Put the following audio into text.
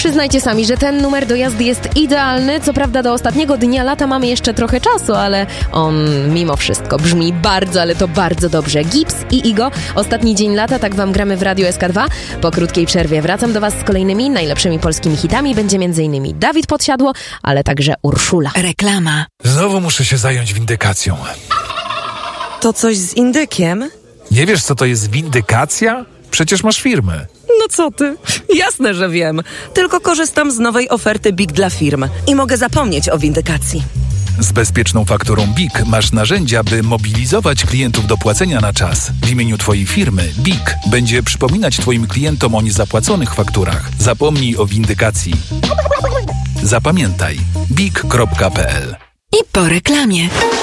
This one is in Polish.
Przyznajcie sami, że ten numer do jazdy jest idealny. Co prawda do ostatniego dnia lata mamy jeszcze trochę czasu, ale on mimo wszystko brzmi bardzo, ale to bardzo dobrze. Gibbs i Igo, ostatni dzień lata, tak wam gramy w Radiu SK2. Po krótkiej przerwie wracam do was z kolejnymi najlepszymi polskimi hitami. Będzie m.in. Dawid Podsiadło, ale także Urszula. Reklama. Znowu muszę się zająć windykacją. To coś z indykiem? Nie wiesz, co to jest windykacja? Przecież masz firmę. No co ty? Jasne, że wiem. Tylko korzystam z nowej oferty BIG dla firm i mogę zapomnieć o windykacji. Z bezpieczną fakturą BIG masz narzędzia, by mobilizować klientów do płacenia na czas. W imieniu twojej firmy BIG będzie przypominać twoim klientom o niezapłaconych fakturach. Zapomnij o windykacji. Zapamiętaj. big.pl. I po reklamie.